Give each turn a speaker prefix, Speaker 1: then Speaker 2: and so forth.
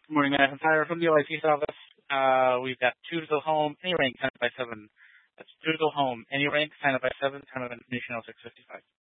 Speaker 1: Good morning, Madison Tyler from the OIC's office. We've got 2 to go home, any rank, sign up by 7. That's 2 to go home, any rank, sign up by 7, time of information 0655.